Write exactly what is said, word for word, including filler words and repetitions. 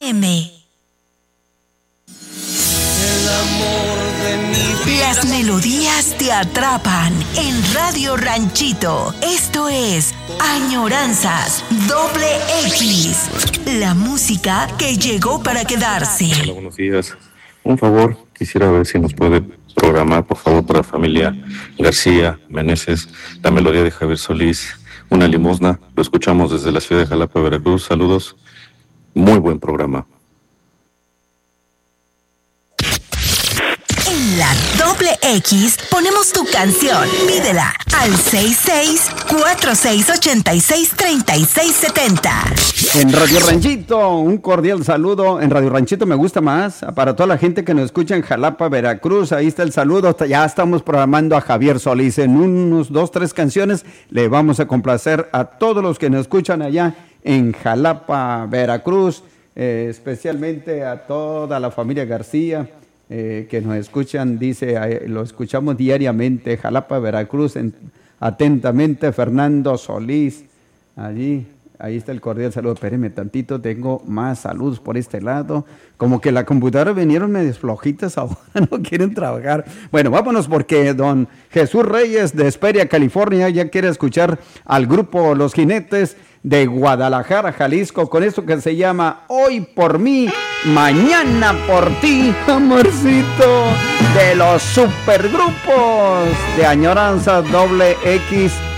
M. El amor de mi vida. Las melodías te atrapan en Radio Ranchito. Esto es Añoranzas Doble X. La música que llegó para quedarse. Hola, buenos días. Un favor, quisiera ver si nos puede programar, por favor, para la familia García Meneses, la melodía de Javier Solís, Una limosna. Lo escuchamos desde la ciudad de Jalapa, Veracruz. Saludos. Muy buen programa. En la Doble X ponemos tu canción. Pídela al seis seis cuatro seis ocho seis tres seis siete cero. En Radio Ranchito, un cordial saludo. En Radio Ranchito me gusta más. Para toda la gente que nos escucha en Jalapa, Veracruz, ahí está el saludo. Ya estamos programando a Javier Solís. En unos dos, tres canciones le vamos a complacer a todos los que nos escuchan allá en Jalapa, Veracruz, eh, especialmente a toda la familia García. Eh, que nos escuchan, dice, eh, lo escuchamos diariamente, Jalapa, Veracruz, en, atentamente, Fernando Solís, allí, ahí está el cordial saludo. Espéreme tantito, tengo más saludos por este lado, como que la computadora vinieron medio flojitas ahora, no quieren trabajar. Bueno, vámonos porque don Jesús Reyes de Hesperia, California, ya quiere escuchar al grupo Los Jinetes de Guadalajara, Jalisco, con esto que se llama Hoy por mí, mañana por ti, amorcito, de los supergrupos de Añoranzas Doble X.